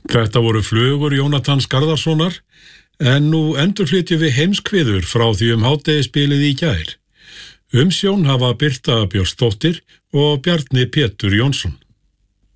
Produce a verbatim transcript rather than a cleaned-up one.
Þetta voru flugur Jónatans Garðarssonar, en nú endurflytjum við heimskviður frá því um hádegisbilið í gær. Umsjón hafa Birta Björnsdóttir og Bjarni Pétur Jónsson.